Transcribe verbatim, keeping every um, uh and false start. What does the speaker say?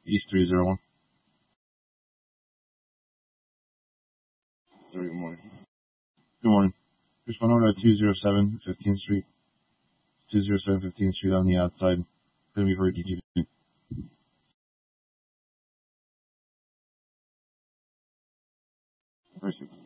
East three zero one. Sorry, good morning. Good morning. Just one order at two zero seven fifteenth Street. two zero seven fifteenth Street on the outside. Gonna be for D T V. Mercy.